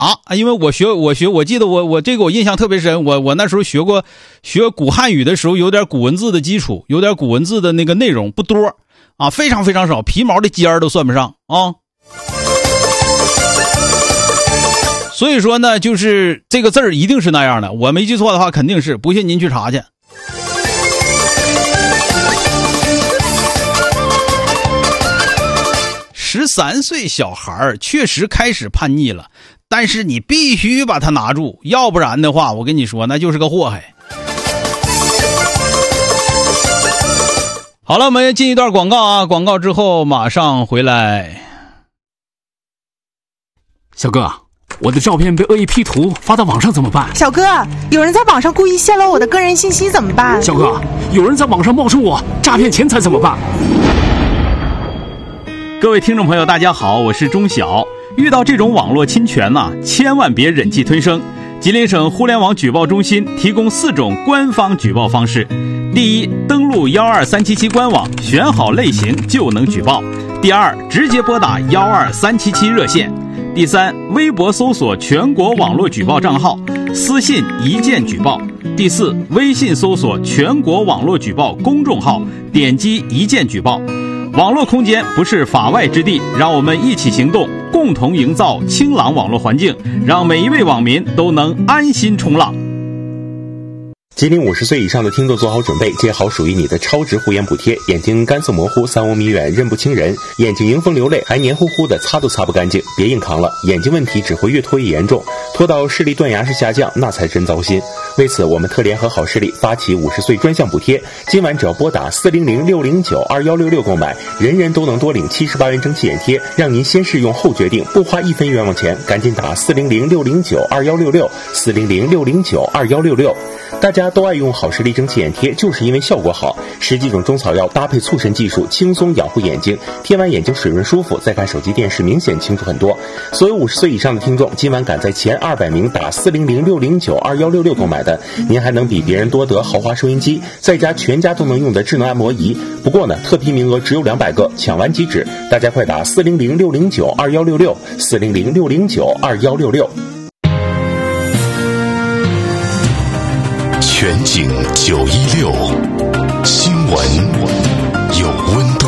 啊，因为我记得我这个我印象特别深，我那时候学古汉语的时候，有点古文字的基础，有点古文字的那个内容不多啊，非常非常少，皮毛的尖儿都算不上啊。所以说呢，就是这个字儿一定是那样的，我没记错的话肯定是，不信您去查去。13岁小孩确实开始叛逆了，但是你必须把他拿住，要不然的话我跟你说那就是个祸害。好了，我们进一段广告啊，广告之后马上回来。 小哥，我的照片被恶意 P 图发到网上怎么办？ 小哥，有人在网上故意泄露我的个人信息怎么办？ 小哥，有人在网上冒充我诈骗钱财怎么办？ 各位听众朋友大家好，我是钟晓。遇到这种网络侵权千万别忍气吞声。吉林省互联网举报中心提供4种官方举报方式。第一，登录12377官网，选好类型就能举报。第二，直接拨打12377热线。第三，微博搜索全国网络举报账号，私信一键举报。第四，微信搜索全国网络举报公众号，点击一键举报。网络空间不是法外之地，让我们一起行动，共同营造清朗网络环境，让每一位网民都能安心冲浪。 吉林50岁以上的听众做好准备，接好属于你的超值护眼补贴。眼睛干涩模糊，3、5米远，认不清人；眼睛迎风流泪，还黏糊糊的，擦都擦不干净。别硬扛了，眼睛问题只会越拖越严重，拖到视力断崖式下降，那才真糟心。为此，我们特联合好视力发起50岁专项补贴。今晚只要拨打400-609-2166购买，人人都能多领78元蒸汽眼贴，让您先试用后决定，不花1分冤枉钱。赶紧打400-609-2166，400-609-2166。大家都爱用好视力蒸汽眼贴，就是因为效果好。10几种中草药搭配促神技术，轻松养护眼睛，贴完眼睛水润舒服，再看手机电视明显清楚很多。所有50岁以上的听众，今晚赶在前200名打400-609-2166购买的，您还能比别人多得豪华收音机，在家全家都能用的智能按摩仪。不过呢，特批名额只有200个，抢完即止，大家快打400-609-2166，400-609-2166。 全景916，新闻有温度。